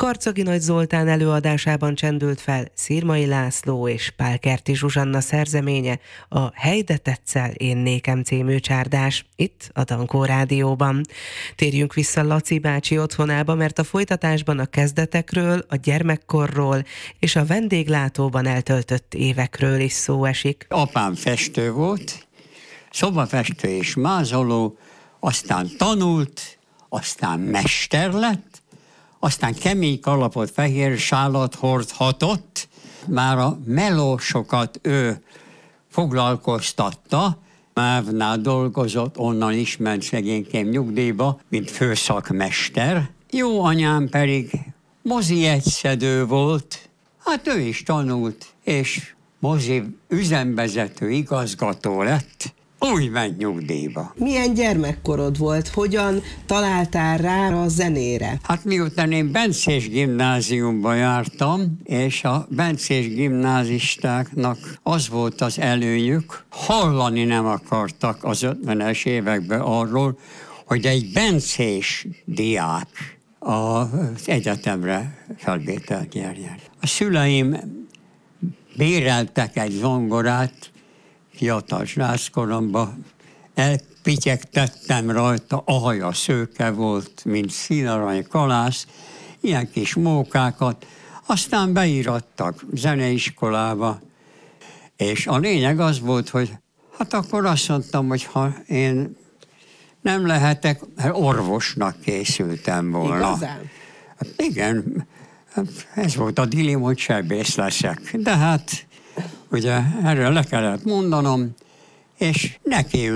Karcagi Nagy Zoltán előadásában csendült fel Szirmai László és Pálkerti Zsuzsanna szerzeménye, a Hely de tetszel, én nékem című csárdás, itt a Dankó Rádióban. Térjünk vissza Laci bácsi otthonába, mert a folytatásban a kezdetekről, a gyermekkorról és a vendéglátóban eltöltött évekről is szó esik. Apám festő volt, szobafestő és mázoló, aztán tanult, aztán mester lett, aztán kemény kalapot, fehér sálat hordhatott, már a melósokat ő foglalkoztatta, Mávnál dolgozott, onnan is ment szegénykém nyugdíjba, mint főszakmester. Jó anyám pedig mozi egyszedő volt, hát ő is tanult, és mozi üzemvezető igazgató lett, úgy ment nyugdíjba. Milyen gyermekkorod volt? Hogyan találtál rá a zenére? Hát miután én bencés gimnáziumba jártam, és a bencés gimnázistáknak az volt az előnyük, hallani nem akartak az 50-es években arról, hogy egy bencés diák az egyetemre felvételt nyerjen. A szüleim béreltek egy zongorát, fiatal sráckoromban, elpityegtettem rajta, a haja szőke volt, mint színarany kalász, ilyen kis mókákat, aztán beírattak zeneiskolába, és a lényeg az volt, hogy hát akkor azt mondtam, hogy ha én nem lehetek, orvosnak készültem volna. Igazán? Hát igen, ez volt a dilim, hogy sebész leszek, de hát ugye erről le kellett mondanom, és neki